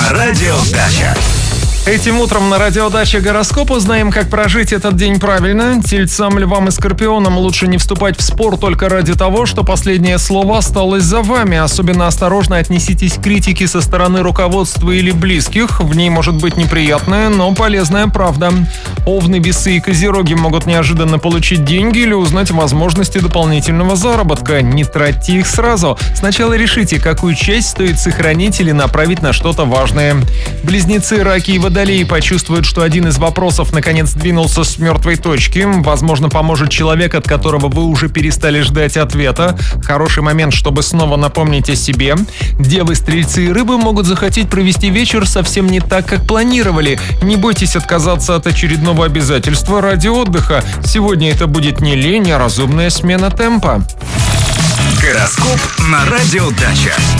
на Радио Дача. Этим утром на Радио Дача гороскоп узнаем, как прожить этот день правильно. Тельцам, львам и скорпионам лучше не вступать в спор только ради того, что последнее слово осталось за вами. Особенно осторожно отнеситесь к критике со стороны руководства или близких. В ней может быть неприятная, но полезная правда. Овны, весы и козероги могут неожиданно получить деньги или узнать возможности дополнительного заработка. Не тратьте их сразу. Сначала решите, какую часть стоит сохранить или направить на что-то важное. Близнецы, раки и водолеи почувствуют, что один из вопросов наконец двинулся с мертвой точки. Возможно, поможет человек, от которого вы уже перестали ждать ответа. Хороший момент, чтобы снова напомнить о себе. Девы, стрельцы и рыбы могут захотеть провести вечер совсем не так, как планировали. Не бойтесь отказаться от очередного обязательства ради отдыха. Сегодня это будет не лень, а разумная смена темпа. Гороскоп на Радио Дача.